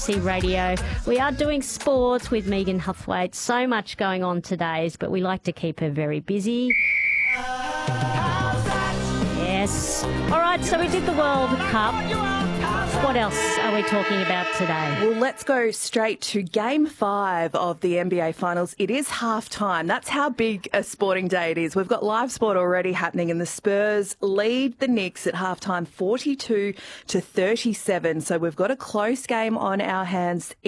SENC Radio. We are doing sports with Megan Huthwaite. So much going on today, but we like to keep her very busy. Yes. All right, so we did the World Cup. What else are we talking about today? Well, let's go straight to Game 5 of the NBA Finals. It is half-time. That's how big a sporting day it is. We've got live sport already happening, and the Spurs lead the Knicks at half-time 42-37. So we've got a close game on our hands.